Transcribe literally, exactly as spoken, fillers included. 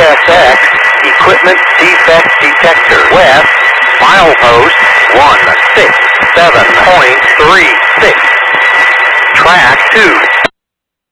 S X, equipment defect detector, west, milepost one six seven point three six, track two.